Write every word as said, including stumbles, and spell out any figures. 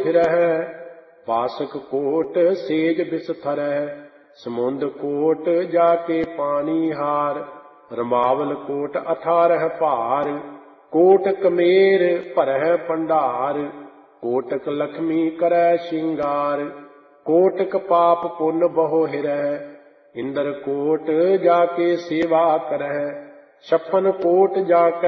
फिरहै। बासक coat says बिसथरहै। समुंद coat जाके पानी हार। रमावल कोट अठारह भार। कोटक मेर भरह भंडार। कोटक लक्ष्मी करै श्रृंगार। कोटक पाप पुन बहु हिरह। इंद्र कोट जाके सेवा करह। छप्पन कोट जाकै